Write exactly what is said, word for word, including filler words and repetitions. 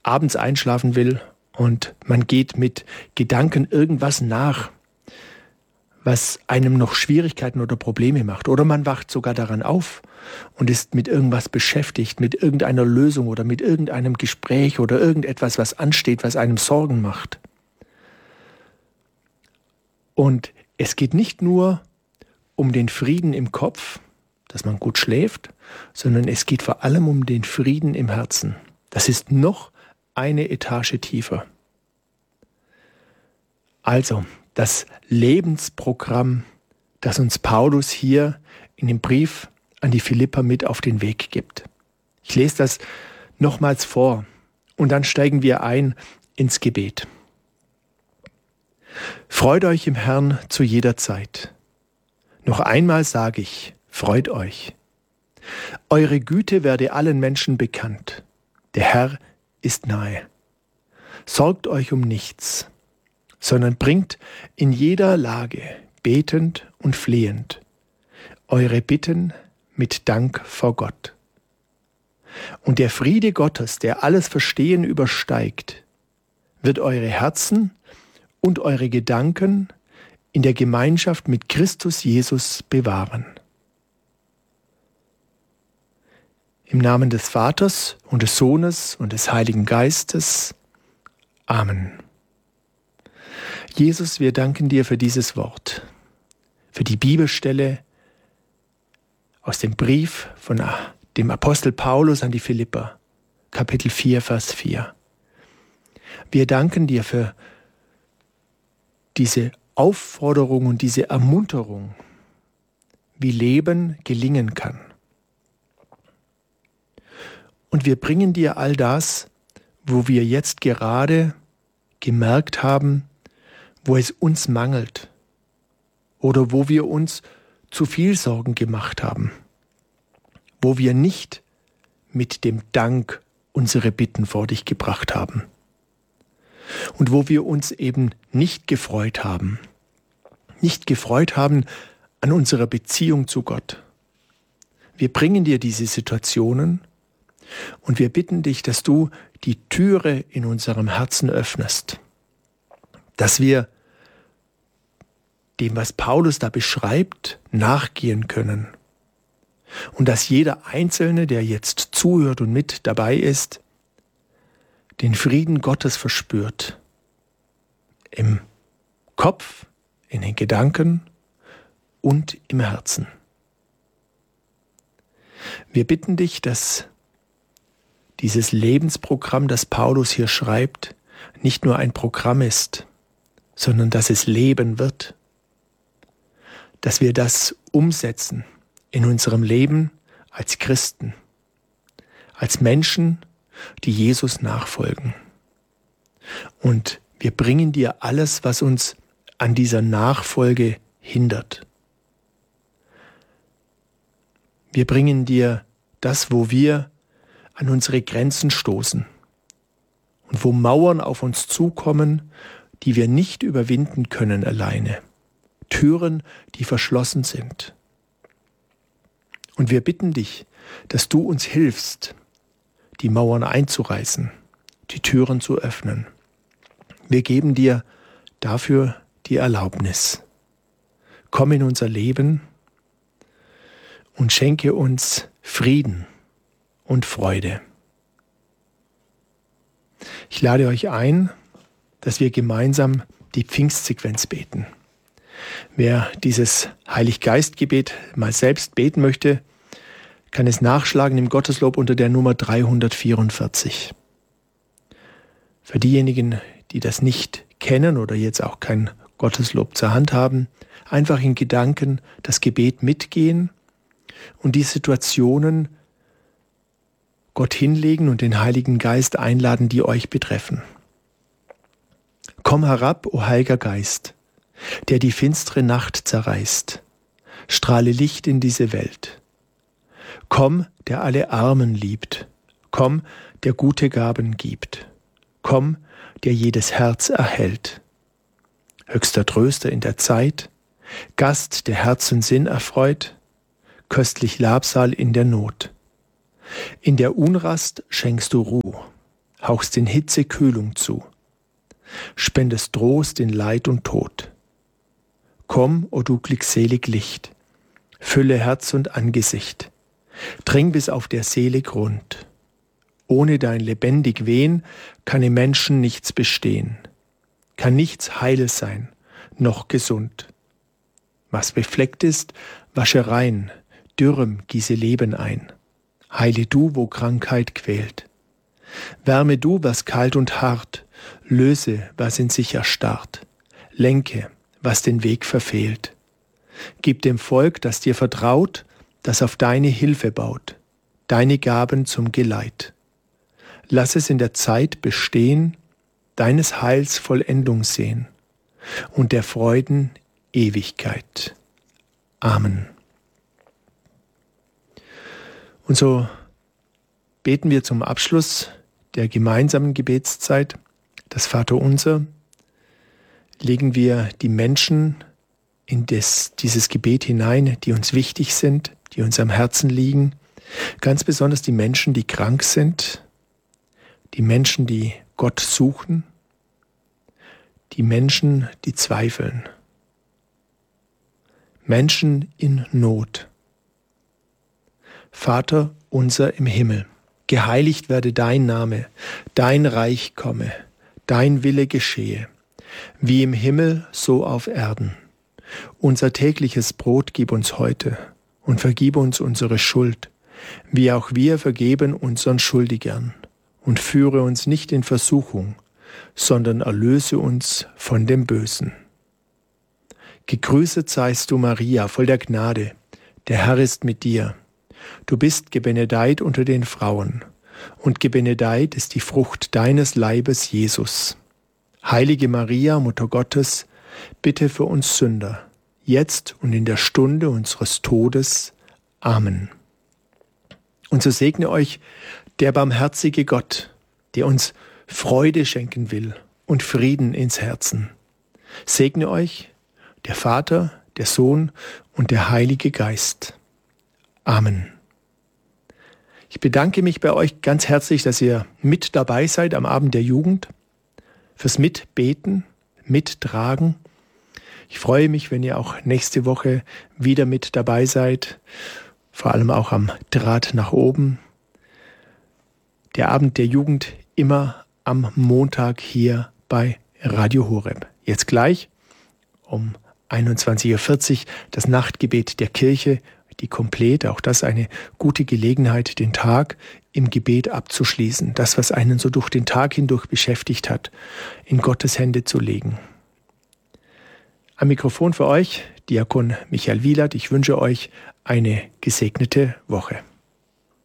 abends einschlafen will und man geht mit Gedanken irgendwas nach, was einem noch Schwierigkeiten oder Probleme macht. Oder man wacht sogar daran auf und ist mit irgendwas beschäftigt, mit irgendeiner Lösung oder mit irgendeinem Gespräch oder irgendetwas, was ansteht, was einem Sorgen macht. Und es geht nicht nur um den Frieden im Kopf, dass man gut schläft, sondern es geht vor allem um den Frieden im Herzen. Das ist noch eine Etage tiefer. Also, das Lebensprogramm, das uns Paulus hier in dem Brief an die Philipper mit auf den Weg gibt. Ich lese das nochmals vor und dann steigen wir ein ins Gebet. Freut euch im Herrn zu jeder Zeit. Noch einmal sage ich, freut euch. Eure Güte werde allen Menschen bekannt. Der Herr ist nahe. Sorgt euch um nichts, sondern bringt in jeder Lage, betend und flehend, eure Bitten mit Dank vor Gott. Und der Friede Gottes, der alles Verstehen übersteigt, wird eure Herzen und eure Gedanken in der Gemeinschaft mit Christus Jesus bewahren. Im Namen des Vaters und des Sohnes und des Heiligen Geistes. Amen. Jesus, wir danken dir für dieses Wort, für die Bibelstelle aus dem Brief von dem Apostel Paulus an die Philipper, Kapitel vier, Vers vier. Wir danken dir für diese Aufforderung und diese Ermunterung, wie Leben gelingen kann. Und wir bringen dir all das, wo wir jetzt gerade gemerkt haben, wo es uns mangelt oder wo wir uns zu viel Sorgen gemacht haben, wo wir nicht mit dem Dank unsere Bitten vor dich gebracht haben und wo wir uns eben nicht gefreut haben, nicht gefreut haben an unserer Beziehung zu Gott. Wir bringen dir diese Situationen und wir bitten dich, dass du die Türe in unserem Herzen öffnest, dass wir dem, was Paulus da beschreibt, nachgehen können und dass jeder Einzelne, der jetzt zuhört und mit dabei ist, den Frieden Gottes verspürt, im Kopf, in den Gedanken und im Herzen. Wir bitten dich, dass dieses Lebensprogramm, das Paulus hier schreibt, nicht nur ein Programm ist, sondern dass es Leben wird. Dass wir das umsetzen in unserem Leben als Christen, als Menschen, die Jesus nachfolgen. Und wir bringen dir alles, was uns an dieser Nachfolge hindert. Wir bringen dir das, wo wir an unsere Grenzen stoßen und wo Mauern auf uns zukommen, die wir nicht überwinden können alleine. Türen, die verschlossen sind. Und wir bitten dich, dass du uns hilfst, die Mauern einzureißen, die Türen zu öffnen. Wir geben dir dafür die Erlaubnis. Komm in unser Leben und schenke uns Frieden und Freude. Ich lade euch ein, dass wir gemeinsam die Pfingstsequenz beten. Wer dieses Heiliggeistgebet mal selbst beten möchte, kann es nachschlagen im Gotteslob unter der Nummer dreihundertvierundvierzig. Für diejenigen, die das nicht kennen oder jetzt auch kein Gotteslob zur Hand haben, einfach in Gedanken das Gebet mitgehen und die Situationen Gott hinlegen und den Heiligen Geist einladen, die euch betreffen. Komm herab, o Heiliger Geist, der die finstere Nacht zerreißt. Strahle Licht in diese Welt. Komm, der alle Armen liebt. Komm, der gute Gaben gibt. Komm, der jedes Herz erhält. Höchster Tröster in der Zeit, Gast, der Herz und Sinn erfreut, köstlich Labsal in der Not. In der Unrast schenkst du Ruh, hauchst in Hitze Kühlung zu, spendest Trost in Leid und Tod. Komm, o du glückselig Licht, fülle Herz und Angesicht, dring bis auf der Seele Grund. Ohne dein lebendig Wehen kann im Menschen nichts bestehen, kann nichts heil sein, noch gesund. Was befleckt ist, wasche rein, Dürrem gieße Leben ein. Heile du, wo Krankheit quält. Wärme du, was kalt und hart, löse, was in sich erstarrt. Lenke, was den Weg verfehlt. Gib dem Volk, das dir vertraut, das auf deine Hilfe baut, deine Gaben zum Geleit. Lass es in der Zeit bestehen, deines Heils Vollendung sehen und der Freuden Ewigkeit. Amen. Und so beten wir zum Abschluss der gemeinsamen Gebetszeit das Vaterunser, legen wir die Menschen in das, dieses Gebet hinein, die uns wichtig sind, die uns am Herzen liegen, ganz besonders die Menschen, die krank sind, die Menschen, die Gott suchen, die Menschen, die zweifeln, Menschen in Not. Vater unser im Himmel, geheiligt werde dein Name, dein Reich komme, dein Wille geschehe, wie im Himmel, so auf Erden. Unser tägliches Brot gib uns heute und vergib uns unsere Schuld, wie auch wir vergeben unseren Schuldigern. Und führe uns nicht in Versuchung, sondern erlöse uns von dem Bösen. Gegrüßet seist du, Maria, voll der Gnade, der Herr ist mit dir. Du bist gebenedeit unter den Frauen, und gebenedeit ist die Frucht deines Leibes, Jesus. Heilige Maria, Mutter Gottes, bitte für uns Sünder, jetzt und in der Stunde unseres Todes. Amen. Und so segne euch der barmherzige Gott, der uns Freude schenken will und Frieden ins Herzen. Segne euch der Vater, der Sohn und der Heilige Geist. Amen. Ich bedanke mich bei euch ganz herzlich, dass ihr mit dabei seid am Abend der Jugend, fürs Mitbeten, Mittragen. Ich freue mich, wenn ihr auch nächste Woche wieder mit dabei seid, vor allem auch am Draht nach oben. Der Abend der Jugend immer am Montag hier bei Radio Horeb. Jetzt gleich um einundzwanzig Uhr vierzig das Nachtgebet der Kirche, die komplett, auch das eine gute Gelegenheit, den Tag im Gebet abzuschließen. Das, was einen so durch den Tag hindurch beschäftigt hat, in Gottes Hände zu legen. Am Mikrofon für euch, Diakon Michael Wielert. Ich wünsche euch eine gesegnete Woche.